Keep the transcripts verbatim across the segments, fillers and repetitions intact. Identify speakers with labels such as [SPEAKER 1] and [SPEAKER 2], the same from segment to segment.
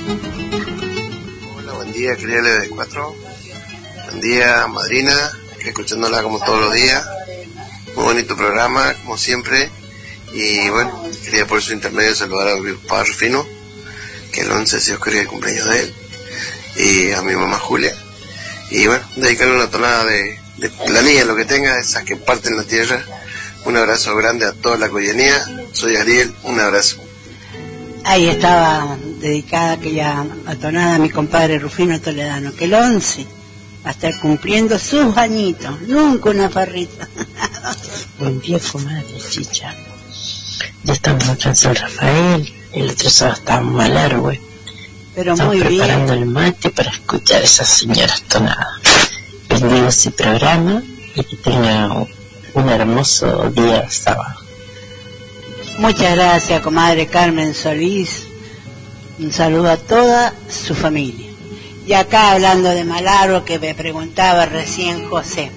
[SPEAKER 1] Hola, buen día, querida L D cuatro. Buen día, madrina, que escuchándola como todos los días. Muy bonito programa, como siempre. Y bueno, quería por su intermedio saludar a mi papá Rufino, que el once se ocurrió el cumpleaños de él, y a mi mamá Julia. Y bueno, dedicarle una tonada de, de la niña, lo que tenga, esas que parten la tierra. Un abrazo grande a toda la coyanía. Soy Ariel, un abrazo.
[SPEAKER 2] Ahí estaba dedicada aquella tonada a mi compadre Rufino Toledano, que el once va a estar cumpliendo sus añitos, nunca una farrita.
[SPEAKER 3] Buen día, comadre Chicha. Ya estamos acá en San Rafael, el otro sábado estábamos en Malargüe.
[SPEAKER 2] Pero
[SPEAKER 3] estamos
[SPEAKER 2] muy bien.
[SPEAKER 3] Preparando el mate para escuchar a esas señoras tonadas. Bendigo ese programa y que tenga un hermoso día sábado.
[SPEAKER 2] Muchas gracias, comadre Carmen Solís. Un saludo a toda su familia. Y acá hablando de Malargüe, que me preguntaba recién José,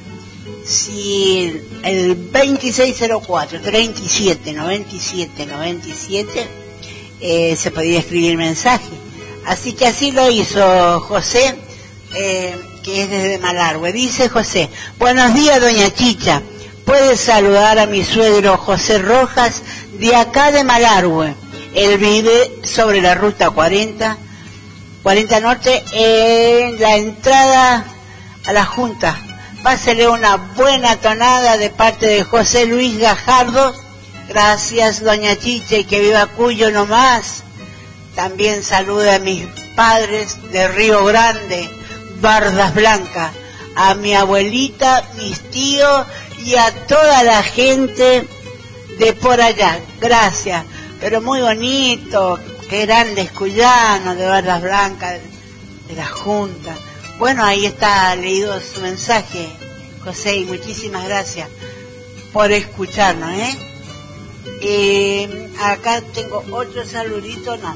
[SPEAKER 2] si el veintiséis cero cuatro, treinta y siete, noventa y siete, noventa y siete eh, se podía escribir mensaje. Así que así lo hizo José, eh, que es desde Malargüe. Dice José: buenos días, doña Chicha. Puedes saludar a mi suegro José Rojas, de acá de Malargüe. Él vive sobre la ruta cuarenta, cuarenta Norte, en la entrada a la Junta. Pásele una buena tonada de parte de José Luis Gajardo. Gracias, doña Chicha, y que viva Cuyo nomás. También saluda a mis padres de Río Grande, Bardas Blancas, a mi abuelita, mis tíos y a toda la gente de por allá. Gracias. Pero muy bonito, qué grandes cuyanos de Bardas Blancas, de la Junta. Bueno, ahí está leído su mensaje, José, y muchísimas gracias por escucharnos, ¿eh? Eh, acá tengo otro saludito, no.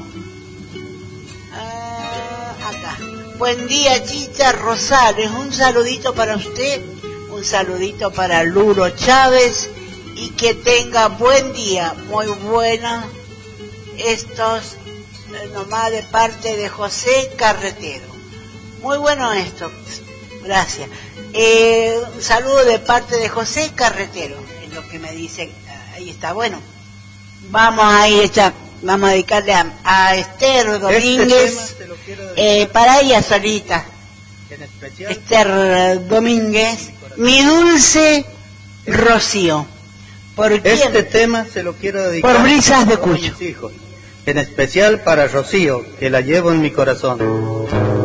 [SPEAKER 2] Ah, acá. Buen día, Chicha Rosales, un saludito para usted, un saludito para Luro Chávez, y que tenga buen día, muy buena. Estos eh, nomás de parte de José Carretero. Muy bueno esto, gracias. Eh, un saludo de parte de José Carretero, es lo que me dice. Ahí está, bueno. Vamos a ir, echa, vamos a dedicarle a, a Esther Domínguez, este eh, para ella solita. Esther Domínguez, mi dulce Rocío. ¿Por
[SPEAKER 4] este
[SPEAKER 2] quién?
[SPEAKER 4] tema se lo quiero dedicar
[SPEAKER 2] por Brisas de Cuyo.
[SPEAKER 4] Mis hijos, en especial para Rocío, que la llevo en mi corazón.